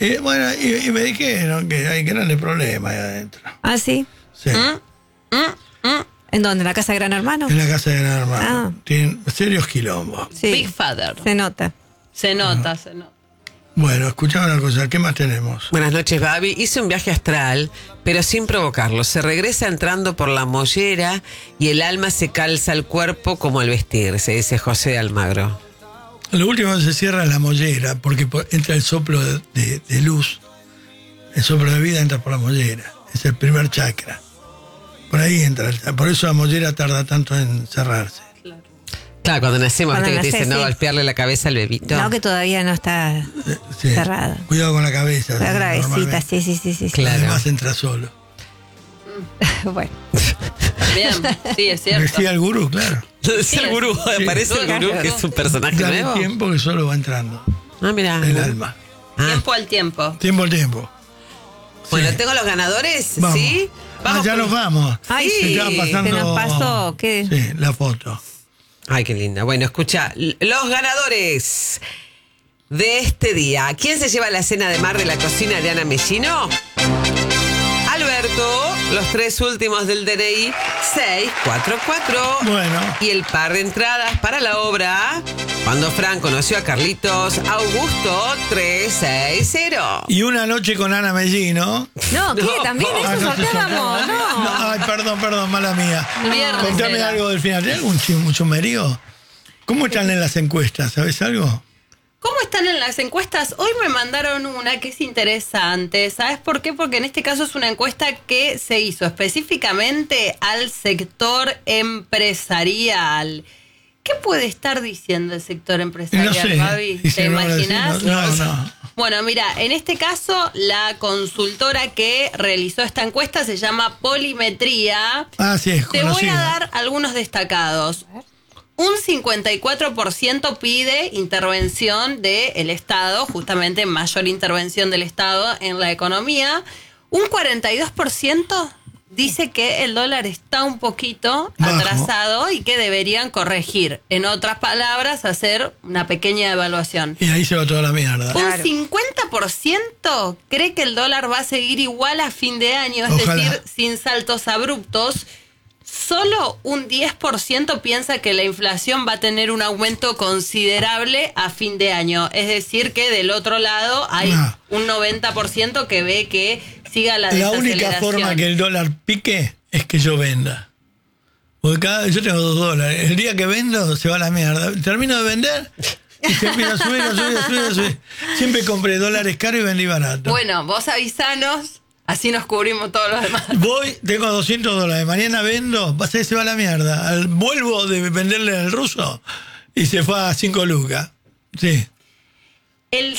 Bueno, y me dijeron que hay grandes problemas ahí adentro. ¿Ah, sí? Sí. ¿En dónde? ¿En la casa de Gran Hermano? En la casa de Gran Hermano. Ah. Tienen serios quilombos. Sí. Big Father. Se nota. Se nota. Bueno, escuchame una cosa, ¿qué más tenemos? Buenas noches, Babi. Hice un viaje astral, pero sin provocarlo. Se regresa entrando por la mollera y el alma se calza al cuerpo como al vestir, se dice José de Almagro. Lo último se cierra la mollera, porque entra el soplo de luz, el soplo de vida entra por la mollera. Es el primer chakra. Por ahí entra. Por eso la mollera tarda tanto en cerrarse. Claro, cuando nacemos, Cuando ¿viste que te dicen nacés, no sí. golpearle la cabeza al bebito? No, que todavía no está Sí. cerrado. Cuidado con la cabeza. La gravecita, normalmente. sí. Claro. Además entra solo. Bueno. Bien, sí, es cierto. Decía el gurú, claro. Es el gurú, aparece el gurú, que es un personaje Dale nuevo. tiempo que solo va entrando. Ah, mira. El alma. Tiempo al tiempo. Tiempo al tiempo. Bueno, Sí. tengo los ganadores, Vamos. ¿sí? Ya con- nos vamos. Ay, Se sí, estaba se pasando. nos pasó. ¿Qué? Sí, la foto. Ay, qué linda. Bueno, escucha, los ganadores de este día. ¿Quién se lleva la cena de mar de la cocina de Ana Mellino? Alberto, los 3 últimos del DNI, 644. Bueno. Y el par de entradas para la obra, Cuando Fran conoció a Carlitos, Augusto, 360. Y una noche con Ana Mellino. No, ¿qué? No. ¿También Ah, eso no te sorteábamos? sorteamos. No. Ay, perdón, mala mía. Viernes Contame era. algo del final. ¿Tienes algún chumerío? ¿Cómo están en las encuestas? ¿Sabes algo? ¿Cómo están en las encuestas? Hoy me mandaron una que es interesante. ¿Sabes por qué? Porque en este caso es una encuesta que se hizo específicamente al sector empresarial. ¿Qué puede estar diciendo el sector empresarial, No sé. Fabi? Y si ¿Te no lo imaginas? decimos, no. Bueno, mira, en este caso la consultora que realizó esta encuesta se llama Polimetría. Ah, sí, es Te voy a conocida. dar algunos destacados. Un 54% pide intervención del Estado, justamente mayor intervención del Estado en la economía. Un 42% dice que el dólar está un poquito Bajo. atrasado y que deberían corregir. En otras palabras, hacer una pequeña evaluación. Y ahí se va toda la mierda. Claro. Un 50% cree que el dólar va a seguir igual a fin de año, es Ojalá. decir, sin saltos abruptos. Solo un 10% piensa que la inflación va a tener un aumento considerable a fin de año. Es decir, que del otro lado hay No. un 90% que ve que siga la La desaceleración. única forma que el dólar pique es que yo venda. Porque yo tengo $2. El día que vendo se va a la mierda. Termino de vender y se empieza a subir. Siempre compré dólares caros y vendí barato. Bueno, vos avisanos, así nos cubrimos todos los demás. Voy, tengo $200. Mañana vendo, se va a la mierda. Vuelvo de venderle al ruso y se fue a 5 lucas. Sí. El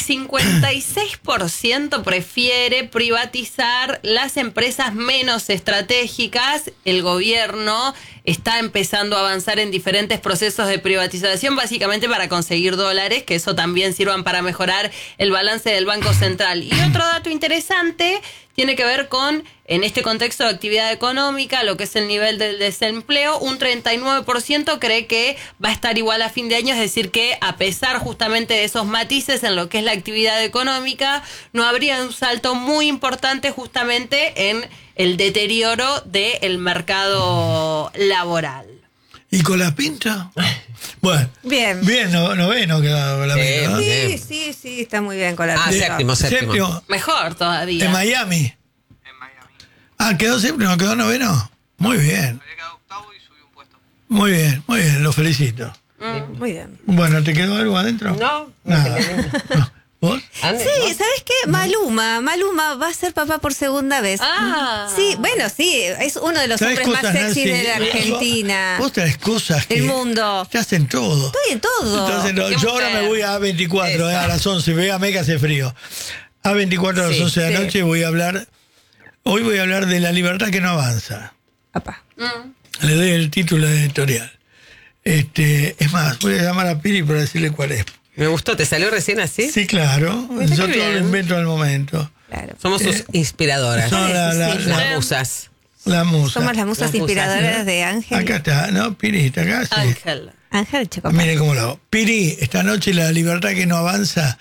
56% prefiere privatizar las empresas menos estratégicas. El gobierno está empezando a avanzar en diferentes procesos de privatización, básicamente para conseguir dólares, que eso también sirvan para mejorar el balance del Banco Central. Y otro dato interesante tiene que ver con, en este contexto de actividad económica, lo que es el nivel del desempleo. Un 39% cree que va a estar igual a fin de año, es decir, que a pesar justamente de esos matices en lo que es la actividad económica, no habría un salto muy importante justamente en el deterioro del mercado laboral. ¿Y con la pinta? Bueno. Bien. Bien, no quedó con la pinta, ¿no? Bien. Sí, está muy bien con la Ah, pinta. séptimo. Mejor todavía. En Miami. Ah, quedó séptimo, quedó noveno. Muy bien. Muy bien, lo felicito. Muy bien. Bueno, ¿te quedó algo adentro? No, Nada. No. ¿Vos? Sí, ¿sabes qué? Maluma va a ser papá por segunda vez. Ah. Sí, bueno, sí, es uno de los ¿Sabés hombres más cosas, sexys Nancy? de la Argentina. Vos traes cosas que El mundo. te hacen todo. Estoy en todo. Entonces, no, Qué yo ahora mujer. me voy a A24 a las 11. Véame que hace frío. A24 a las Sí, 11 de la sí. noche hoy voy a hablar de la libertad que no avanza. Papá. Le doy el título editorial. Es más, voy a llamar a Piri para decirle cuál es. Me gustó, ¿te salió recién así? Sí, claro. Está Yo muy todo lo bien. invento al momento. Claro. Somos sus inspiradoras. Son Las musas. la musa. Somos las musas Las musas, inspiradoras ¿no? de Ángel. Acá está, ¿no? Piri está acá. Sí. Ángel. Ángel Chocopar. Miren cómo lo hago. Piri, esta noche la libertad que no avanza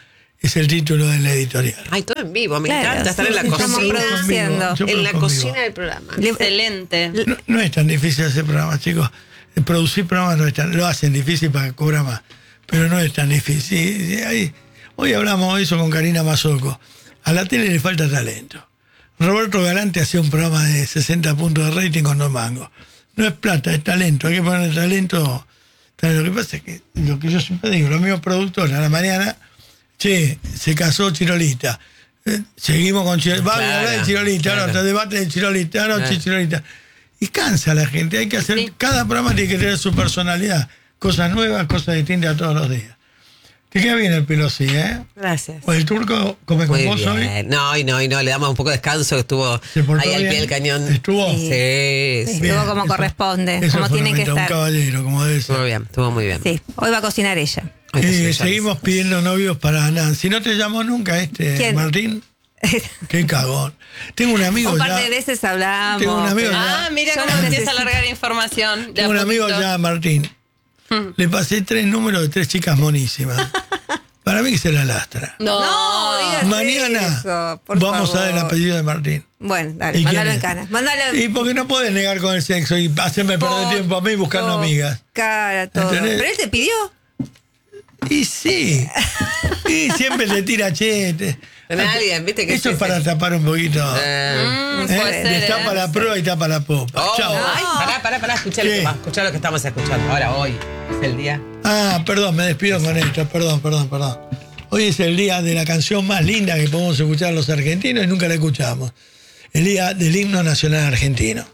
es el título de la editorial. Ay, todo en vivo, me Claro, encanta estar en la sí, estamos cocina. produciendo. Yo En la produzco en cocina vivo. del programa. Excelente. No es tan difícil hacer programas, chicos. Producir programas no es tan, lo hacen difícil para que cobra más, pero no es tan difícil. Hoy hablamos de eso con Karina Mazoco. A la tele le falta talento. Roberto Galante hacía un programa de 60 puntos de rating con 2 mangos. No es plata, es talento. Hay que poner talento. Lo que pasa es que, lo que yo siempre digo, los mismos productores a la mañana, che, se casó Chirolita. Seguimos con Chirolita. Vamos a hablar de Chirolita, claro. ahora debate de Chirolita, Claro. Chirolita. Y cansa a la gente. Hay que hacer, Sí. cada programa tiene que tener su personalidad. Cosas nuevas, cosas distintas todos los días. Te queda bien el pelo así, ¿eh? Gracias. O el turco come con Muy vos hoy. bien. No, le damos un poco de descanso, que estuvo ¿Se portó ahí al bien? pie del cañón. ¿Estuvo? Sí, sí. Bien, Estuvo como eso- corresponde, eso como fue tiene que un estar. caballero, como debe ser. Estuvo muy bien. Sí, hoy va a cocinar ella. Ay, qué sé yo, Seguimos pidiendo novios para Nancy. ¿No te llamó nunca ¿Quién? Martín? Qué cagón. Tengo un amigo Un par ya. de veces hablamos. Tengo un amigo pero- ya. Ah, mira Yo cómo no empieza a necesito. alargar información. de Tengo a un amigo poquito. ya, Martín. Le pasé 3 números de 3 chicas monísimas. Para mí que se la lastra. No, No, digas Mañana eso, por vamos a favor. dar el apellido de Martín. Bueno, dale, ¿Y quién mándalo en es? canas. Mándalo Y porque no puedes negar con el sexo y hacerme perder tiempo a mí buscando amigas. Cara, todo. ¿Entendés? Pero él te pidió. Y sí. Y siempre te tira chete. En alguien, ¿viste? Que Eso es para tapar un poquito. puede ser, Destapa la proa y tapa la popa. Oh, Chao. ay, pará, escuchá ¿Qué? lo que estamos escuchando. Ahora, hoy es el día. Ah, perdón, me despido con esto. Perdón. Hoy es el día de la canción más linda que podemos escuchar los argentinos y nunca la escuchamos. El día del himno nacional argentino.